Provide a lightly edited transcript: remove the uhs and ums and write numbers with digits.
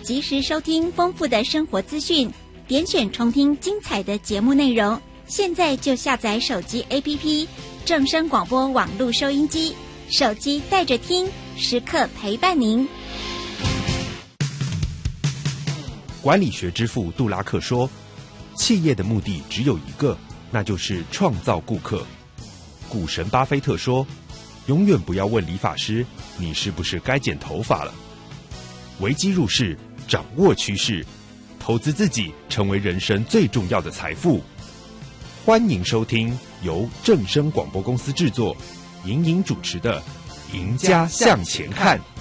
及时收听丰富的生活资讯，点选重听精彩的节目内容。现在就下载手机 APP 正声广播网络收音机，手机带着听，时刻陪伴您。 管理学之父杜拉克说，企业的目的只有一个，那就是创造顾客。股神巴菲特说，永远不要问理发师你是不是该剪头发了。危机入市，掌握趋势，投资自己成为人生最重要的财富。欢迎收听由正声广播公司制作、莹莹主持的《赢家向前看》。